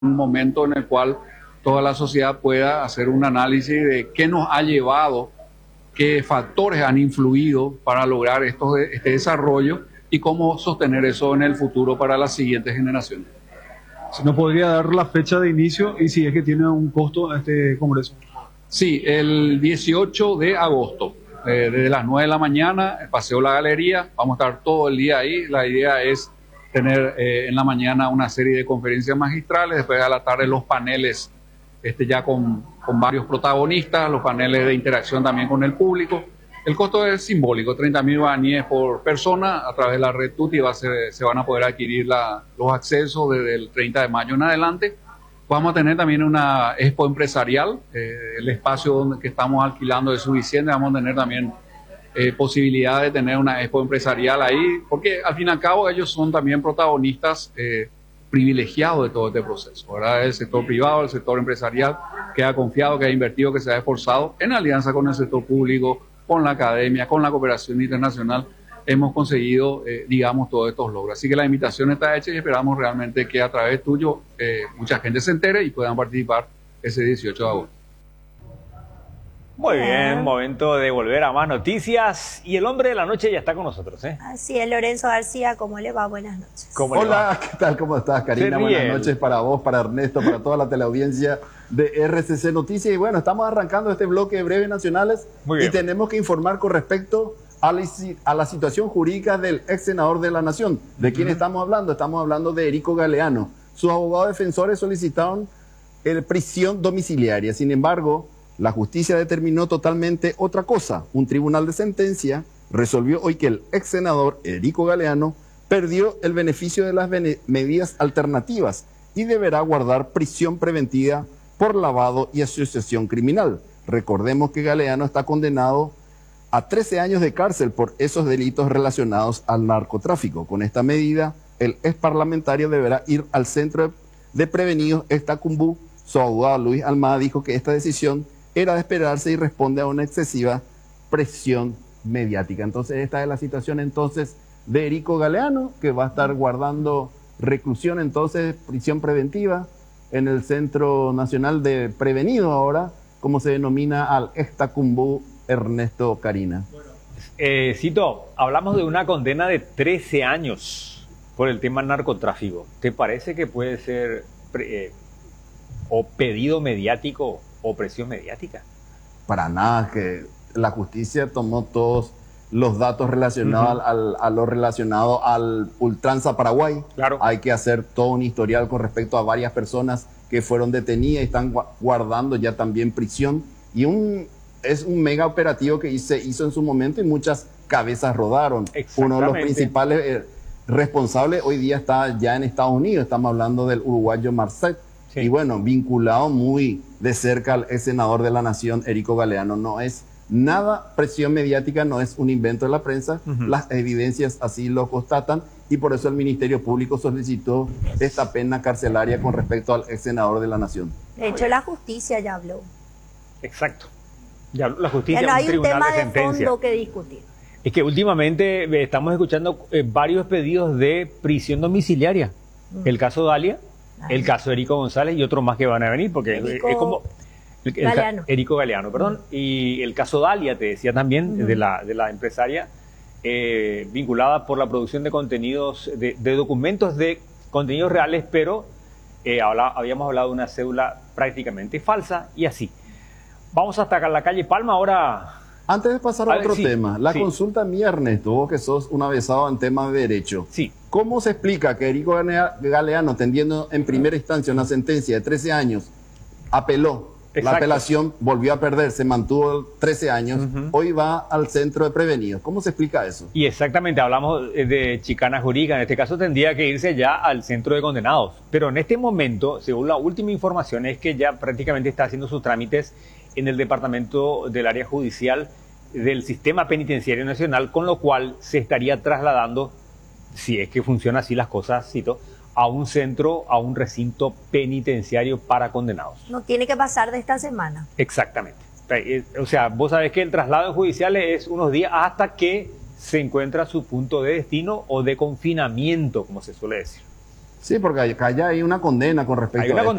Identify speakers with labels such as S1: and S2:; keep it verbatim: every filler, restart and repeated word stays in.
S1: un momento en el cual toda la sociedad pueda hacer un análisis de qué nos ha llevado, qué factores han influido para lograr estos, este desarrollo y cómo sostener eso en el futuro para las siguientes generaciones.
S2: Si nos podría dar la fecha de inicio y si es que tiene un costo este congreso.
S1: Sí, el dieciocho de agosto, eh, desde las nueve de la mañana, el Paseo La Galería, vamos a estar todo el día ahí. La idea es tener eh, en la mañana una serie de conferencias magistrales, después a la tarde los paneles este, ya con, con varios protagonistas, los paneles de interacción también con el público. El costo es simbólico, treinta mil guaraníes por persona. A través de la red Tuti va a ser, se van a poder adquirir la, los accesos desde el treinta de mayo en adelante. Vamos a tener también una expo empresarial, eh, el espacio donde que estamos alquilando es suficiente. Vamos a tener también eh, posibilidad de tener una expo empresarial ahí, porque al fin y al cabo ellos son también protagonistas eh, privilegiados de todo este proceso, ¿verdad? El sector privado, el sector empresarial, que ha confiado, que ha invertido, que se ha esforzado en alianza con el sector público, con la academia, con la cooperación internacional, hemos conseguido, eh, digamos, todos estos logros. Así que la invitación está hecha y esperamos realmente que a través tuyo eh, mucha gente se entere y puedan participar ese dieciocho de agosto.
S3: Muy bien, momento de volver a más noticias y el hombre de la noche ya está con nosotros, ¿eh?
S4: Así es, Lorenzo García, ¿cómo le va? Buenas noches.
S5: Hola, ¿qué tal? ¿Cómo estás, Karina? Buenas noches para vos, para Ernesto, para toda la teleaudiencia de R C C Noticias. Y bueno, estamos arrancando este bloque de breves nacionales y tenemos que informar con respecto a la, a la situación jurídica del ex senador de la Nación. ¿De quién uh-huh. estamos hablando? Estamos hablando de Erico Galeano. Sus abogados defensores solicitaron el prisión domiciliaria. Sin embargo, la justicia determinó totalmente otra cosa. Un tribunal de sentencia resolvió hoy que el ex senador Erico Galeano perdió el beneficio de las medidas alternativas y deberá guardar prisión preventiva por lavado y asociación criminal. Recordemos que Galeano está condenado a trece años de cárcel por esos delitos relacionados al narcotráfico. Con esta medida, el ex parlamentario deberá ir al centro de prevenidos Estacumbú. Su abogado Luis Almada dijo que esta decisión era de esperarse y responde a una excesiva presión mediática. Entonces esta es la situación entonces de Erico Galeano, que va a estar guardando reclusión, entonces prisión preventiva en el Centro Nacional de Prevenido ahora, como se denomina al Estacumbú. Ernesto, Karina.
S3: Bueno, eh, Cito, hablamos de una condena de trece años por el tema narcotráfico. ¿Te parece que puede ser eh, o pedido mediático o presión mediática?
S5: Para nada, que la justicia tomó todos los datos relacionados uh-huh. al, a lo relacionado al Ultranza Paraguay.
S3: Claro.
S5: Hay que hacer todo un historial con respecto a varias personas que fueron detenidas y están guardando ya también prisión. Y un es un mega operativo que se hizo en su momento y muchas cabezas rodaron. Uno de los principales eh, responsables hoy día está ya en Estados Unidos. Estamos hablando del uruguayo Marcet. Sí. Y bueno, vinculado muy de cerca al ex senador de la Nación, Erico Galeano. No es nada presión mediática, no es un invento de la prensa. Uh-huh. Las evidencias así lo constatan y por eso el Ministerio Público solicitó esta pena carcelaria con respecto al ex senador de la Nación.
S4: De hecho, la justicia ya habló.
S3: Exacto. Ya la justicia,
S4: no hay
S3: un,
S4: un tema
S3: de,
S4: de fondo que discutir.
S3: Es que últimamente eh, estamos escuchando eh, varios pedidos de prisión domiciliaria. Mm. El caso Dalia, Ay. el caso Erico González y otros más que van a venir, porque
S4: Erico
S3: es como... El, el,
S4: Galeano.
S3: Erico Galeano, perdón. Mm. Y el caso Dalia, te decía también, mm. de, la, de la empresaria eh, vinculada por la producción de contenidos, de, de documentos de contenidos reales, pero eh, habla, habíamos hablado de una cédula prácticamente falsa y así. Vamos hasta la calle Palma ahora.
S5: Antes de pasar a, a otro ver, sí,
S3: tema,
S5: la
S3: sí.
S5: consulta mía, Ernesto, vos que sos un avesado en temas de derecho.
S3: Sí.
S5: ¿Cómo se explica que Erico Galeano, tendiendo en primera instancia una sentencia de trece años, apeló, Exacto. la apelación volvió a perder, se mantuvo trece años, uh-huh. hoy va al centro de prevenidos? ¿Cómo se explica eso?
S3: Y exactamente, hablamos de chicana jurídica, en este caso tendría que irse ya al centro de condenados. Pero en este momento, según la última información, es que ya prácticamente está haciendo sus trámites en el departamento del área judicial del Sistema Penitenciario Nacional, con lo cual se estaría trasladando, si es que funciona así las cosas, cito, a un centro, a un recinto penitenciario para condenados.
S4: No tiene que pasar de esta semana.
S3: Exactamente. O sea, vos sabés que el traslado judicial es unos días hasta que se encuentra su punto de destino o de confinamiento, como se suele decir.
S5: Sí, porque acá ya hay una condena con respecto
S3: hay una
S5: a esto.